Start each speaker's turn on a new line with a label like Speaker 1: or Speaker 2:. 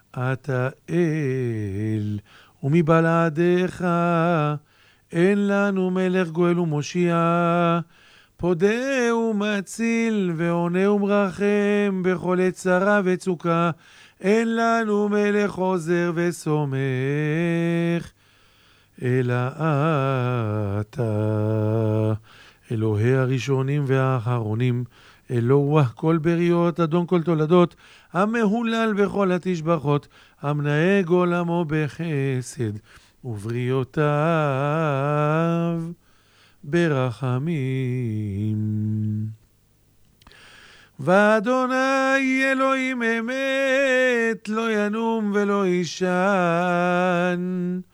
Speaker 1: אתה אל, ומבלעדיך אין לנו מלך גואל ומושיע, פודה ומציל ועונה ומרחם בכל עת צרה וצוקה, אין לנו מלך עוזר וסומך, אלא אתה, אלוהי הראשונים והאחרונים, אלוה כל בריות, אדון כל תולדות, המהולל בכל התשבחות, המנהג עולמו בחסד, ובריאותיו ברחמים. ואדוני אלוהים אמת, לא ינום ולא ישן,